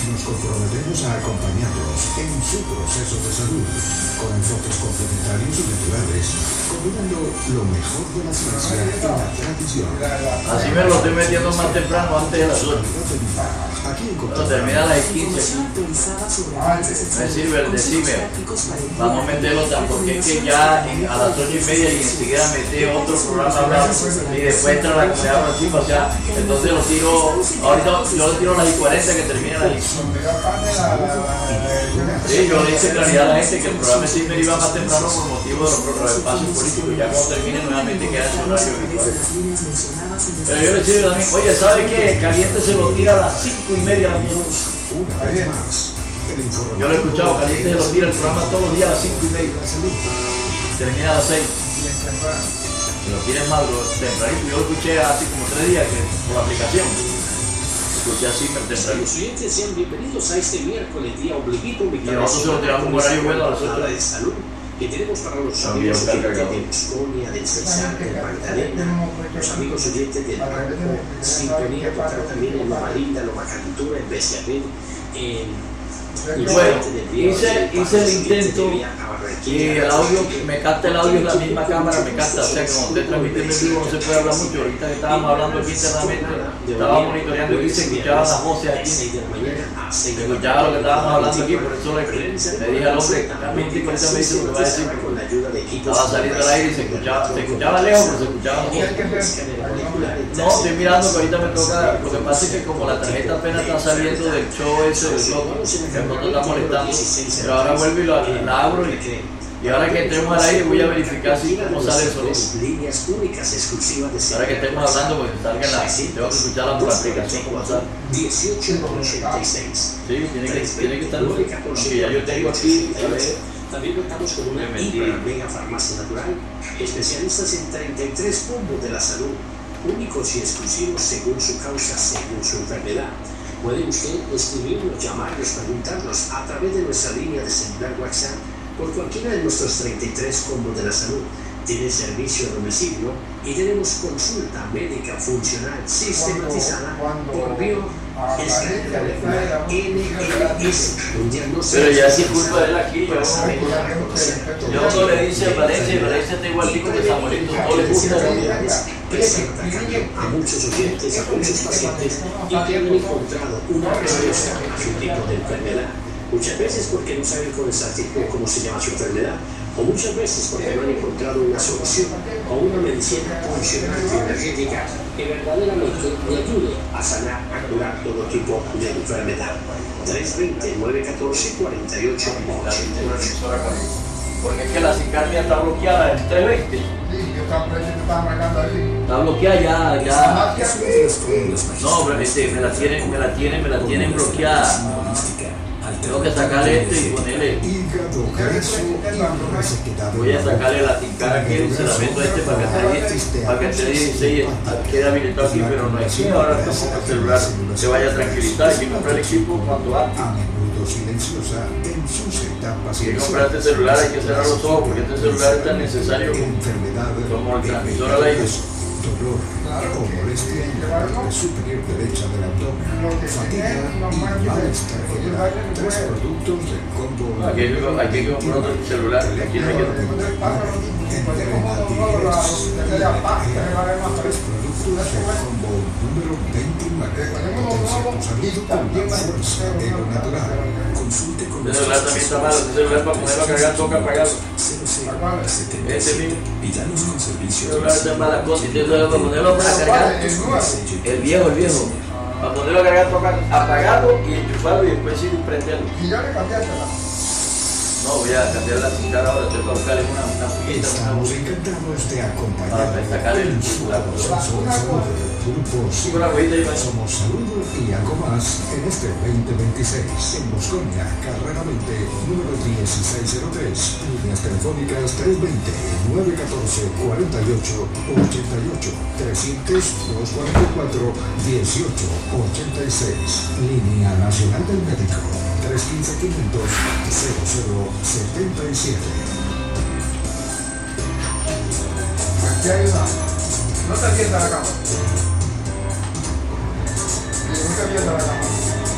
Nos comprometemos a acompañarlos en su proceso de salud con enfoques complementarios y naturales, combinando lo mejor de la ciencia y la tradición. Así me lo estoy metiendo más temprano, antes de las 8. Cuando termina a las 15. Me sirve el decime. Vamos a meterlo tan porque es que ya a las 8:30 y enseguida metí otro programa hablando y después entra la comunidad participa, o sea, entonces lo tiro, ahorita yo lo tiro a las 40 que termine a las 15. Sí, yo le hice claridad a la gente que el programa sí me iba más temprano por motivo de los espacios políticos, ya cuando termine nuevamente queda en horario habitual. Pero yo le digo también, oye, ¿sabe qué? Caliente se lo tira a las 5:30 de la mañana. Yo lo he escuchado, Caliente se lo tira el programa todos los días a las 5:30. Termina a las 6. Se lo tienen más tempranito. Yo lo escuché hace como 3 días por la aplicación. Escuché así tempranito. Los clientes sean bienvenidos a este miércoles, día obligito. Y nosotros se lo tiramos un horario bueno a las 8 de salud que tenemos para los amigos oyentes de Mosconia, del Cesar, del Magdalena, los amigos oyentes del Banco, Sintonía, tocar también en Loma Linda, Loma Calentura, en Bestiabel, y bueno, hice el intento y el audio, me capta el audio, es la misma cámara, me capta, o sea que cuando usted transmite en vivo no se puede hablar mucho. Ahorita que estábamos hablando aquí internamente, estaba monitoreando aquí, se escuchaban las voces aquí, se escuchaba lo que estábamos hablando aquí, por eso le dije al hombre, realmente con esa me dice lo que va a decir, estaba saliendo al aire y se escuchaba lejos, pero se escuchaba voces. No, estoy mirando que ahorita me toca, lo que pasa es que como la tarjeta apenas está saliendo del show ese del Soto, que el Soto está molestando, pero ahora vuelvo y la abro y ahora que entremos al aire voy a verificar si cómo sale el sonido. Ahora que estemos hablando, pues salga tengo que escucharla por la aplicación como sale. 1886. Sí, tiene que estar bueno, porque ya yo tengo aquí, a ver. También contamos con una hiper mega farmacia natural, especialistas en 33 puntos de la salud, únicos y exclusivos según su causa, según su enfermedad. Puede usted escribirnos, llamarnos, preguntarnos a través de nuestra línea de celular WhatsApp por cualquiera de nuestros 33 combos de la salud. Tiene servicio a domicilio y tenemos consulta médica funcional sistematizada por escáner molecular NLS, un diagnóstico. Pero ya es culpa de él aquí, yo no le dice a Valencia, y Valencia está igualito que Samuelito, no le gusta a muchos oyentes, a muchos pacientes y que han encontrado una respuesta a su tipo de enfermedad. Muchas veces porque no saben con exactitud cómo se llama su enfermedad, o muchas veces porque no han encontrado una solución o una medicina funcional y energética que verdaderamente le ayude a sanar, a curar todo tipo de enfermedad. 320-914-48-88. Porque es que la Sicardia está bloqueada en 320. Sí, yo estaba marcando ahí. Está bloqueada ya. No, pero me la tienen bloqueada. Tengo que sacarle esto y ponerle. Voy a sacarle la tincara que se la meto a este para que esté 16 quede habilitado aquí, pero no es que ahora tampoco el celular se vaya a tranquilizar. Hay que comprar el equipo cuanto antes. Si hay que comprar este celular hay que cerrar los ojos porque este celular es tan necesario como el transmisor al aire. Dolor o molestia en la parte superior derecha del abdomen, fatiga y malestar general. 3 productos del combo. Aquí hay que comprar otro celular. Aquí no hay que. 3 productos del combo número 29. Potencia tu salud con la fuerza de lo natural. Consulte con El celular también está malo. Este celular para ponerlo a cargar toca apagarlo. Este mismo. Pídanos con servicio. El celular está mala cosa. Este celular para ponerlo para cargar. El viejo. Para ponerlo a cargar toca apagarlo y enchufarlo y después sí prenderlo. Y ya le cambiaste No, voy a cambiar la cintura ahora, tengo que buscarle una puñeta. Estamos encantados de acompañar Para sacar el proceso de salud del grupo una agüita y Somos Salud y algo más en este 2026 en Mosconia, Carrera 20, número 1603, líneas telefónicas 320-914-4888, 300-244-1886, línea nacional del médico 315-500-0077. Aquí hay una. No te atienda la cama. No te atienda la cama.